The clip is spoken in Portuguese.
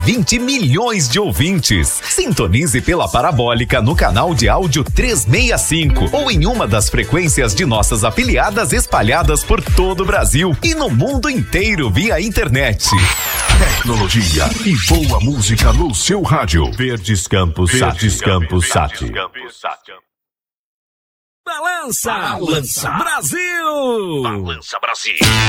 20 milhões de ouvintes. Sintonize pela parabólica no canal de áudio 365 ou em uma das frequências de nossas afiliadas espalhadas por todo o Brasil e no mundo inteiro via internet. Tecnologia e boa música no seu rádio. Verdes Campos Sat. Balança Brasil! Balança Brasil!